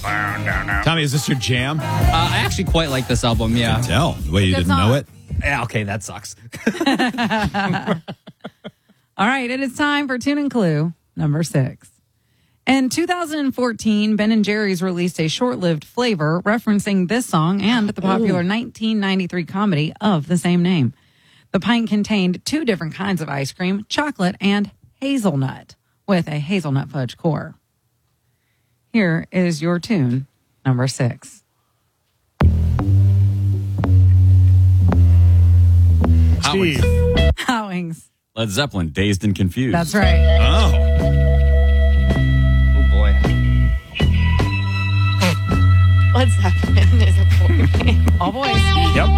Tommy, is this your jam? I actually quite like this album, yeah. Tell. The way you Good didn't know song. it. Yeah, okay, that sucks. All right, it is time for Tune and Clue number 6. In 2014, Ben & Jerry's released a short-lived flavor referencing this song and the popular 1993 comedy of the same name. The pint contained 2 different kinds of ice cream, chocolate and hazelnut, with a hazelnut fudge core. Here is your tune number 6. Steve. Howings. Led Zeppelin, Dazed and Confused. That's right. Oh. Oh, boy. What's happening is a boy. All boys. Yep.